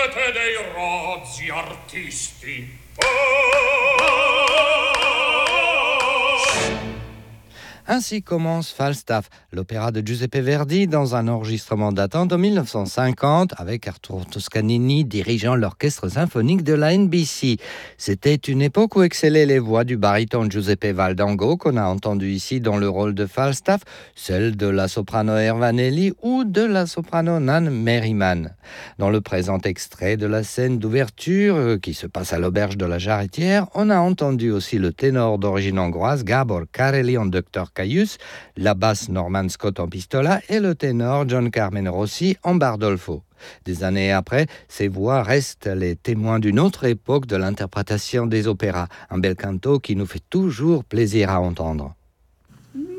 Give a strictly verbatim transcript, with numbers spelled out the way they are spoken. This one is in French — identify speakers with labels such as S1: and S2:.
S1: dei rozzi artisti.
S2: Ainsi commence Falstaff, l'opéra de Giuseppe Verdi, dans un enregistrement datant de mille neuf cent cinquante, avec Arturo Toscanini dirigeant l'orchestre symphonique de la N B C. C'était une époque où excellaient les voix du baryton Giuseppe Valdango, qu'on a entendu ici dans le rôle de Falstaff, celle de la soprano Ervanelli ou de la soprano Nan Merriman. Dans le présent extrait de la scène d'ouverture, qui se passe à l'auberge de la Jarretière, on a entendu aussi le ténor d'origine hongroise Gábor Kareli en docteur Caius, la basse Norman Scott en pistola et le ténor John Carmen Rossi en bardolfo. Des années après, ces voix restent les témoins d'une autre époque de l'interprétation des opéras, un bel canto qui nous fait toujours plaisir à entendre.